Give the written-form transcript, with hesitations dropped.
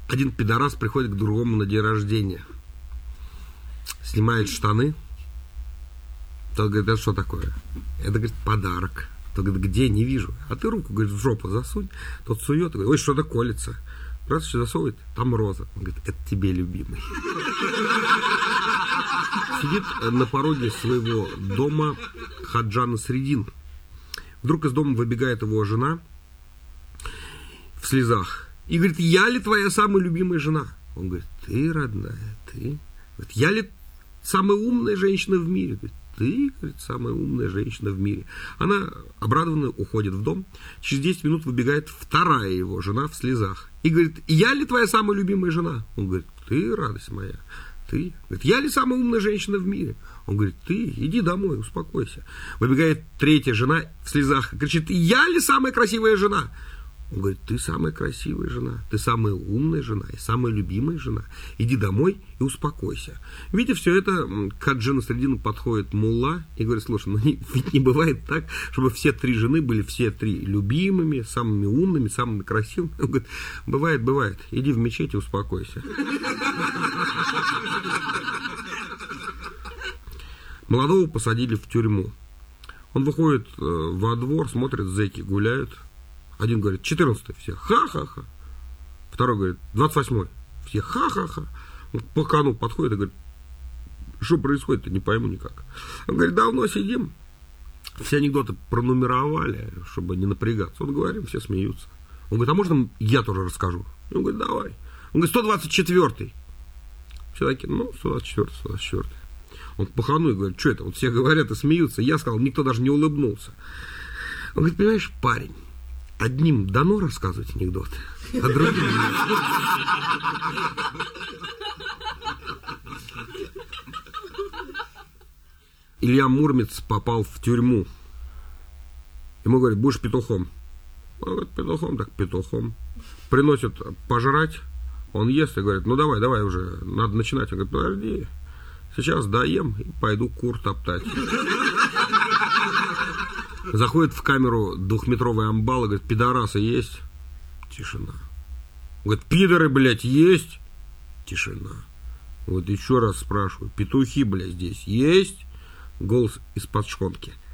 Один пидорас приходит к другому на день рождения. Снимает штаны. Тот говорит, это что такое? Это, говорит, подарок. Тот говорит, где? Не вижу. А ты руку, говорит, в жопу засунь. Тот сует, говорит, ой, что-то колется. Раз что засовывает, там роза. Он говорит, это тебе, любимый. Сидит на пороге своего дома Хаджа Насреддин. Вдруг из дома выбегает его жена в слезах. И говорит, я ли твоя самая любимая жена? Он говорит, ты, родная, ты. Говорит, я ли самая умная женщина в мире? Говорит, ты, говорит, самая умная женщина в мире. Она обрадованно уходит в дом. Через 10 минут выбегает вторая его жена в слезах. И говорит, я ли твоя самая любимая жена? Он говорит, ты, радость моя, ты. Говорит, я ли самая умная женщина в мире? Он говорит, ты, иди домой, успокойся. Выбегает третья жена в слезах и кричит, я ли самая красивая жена? Он говорит, ты самая красивая жена, ты самая умная жена и самая любимая жена. Иди домой и успокойся. Видя все это, к Хаджи Насреддину подходит мулла и говорит, слушай, ну ведь не бывает так, чтобы все три жены были все три любимыми, самыми умными, самыми красивыми. Он говорит, бывает, иди в мечеть и успокойся. Молодого посадили в тюрьму. Он выходит во двор, смотрит, зэки гуляют. Один говорит, 14-й, все, ха-ха-ха. Второй говорит, 28-й, все, ха-ха-ха. Он по кону подходит и говорит, что происходит-то, не пойму никак. Он говорит, давно сидим, все анекдоты пронумеровали, чтобы не напрягаться. Он говорит, все смеются. Он говорит, а можно я тоже расскажу? Он говорит, давай. Он говорит, 124-й. Все такие, ну, 124-й. Он по кону и говорит, что это? Вот все говорят и смеются. Я сказал, никто даже не улыбнулся. Он говорит, понимаешь, парень, одним дано рассказывать анекдоты, а другим нет. Илья Муромец попал в тюрьму. Ему говорят, будешь петухом. Он говорит, петухом, так петухом. Приносят пожрать, он ест и говорит, ну давай уже, надо начинать. Он говорит, подожди, сейчас доем и пойду кур топтать. Заходит в камеру 2-метровый амбал и говорит, пидорасы есть? Тишина. Говорит, пидоры, блядь, есть? Тишина. Вот еще раз спрашиваю, петухи, блядь, здесь есть? Голос из-под шконки.